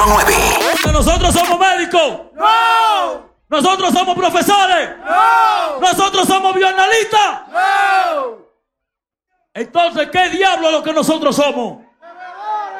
9. ¿Nosotros somos médicos? ¡No! ¿Nosotros somos profesores? ¡No! ¿Nosotros somos bioanalistas? ¡No! Entonces, ¿qué diablo es lo que nosotros somos?